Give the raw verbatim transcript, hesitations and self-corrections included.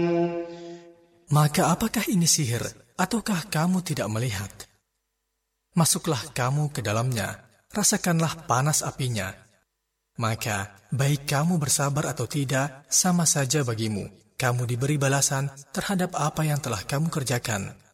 Maka apakah ini sihir, ataukah kamu tidak melihat? Masuklah kamu ke dalamnya, rasakanlah panas apinya. Maka, baik kamu bersabar atau tidak, sama saja bagimu. Kamu diberi balasan terhadap apa yang telah kamu kerjakan.